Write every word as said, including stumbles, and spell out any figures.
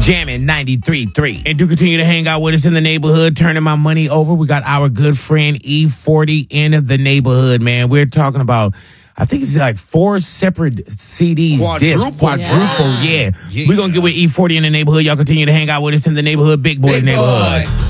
Jamming ninety-three point three. And do continue to hang out with us in the neighborhood, turning my money over. We got our good friend E forty in the neighborhood, man. We're talking about, I think it's like four separate C Ds. Quadruple. Discs, quadruple, yeah. Yeah. We're going to get with E forty in the neighborhood. Y'all continue to hang out with us in the neighborhood, Big Boys Big neighborhood. boy.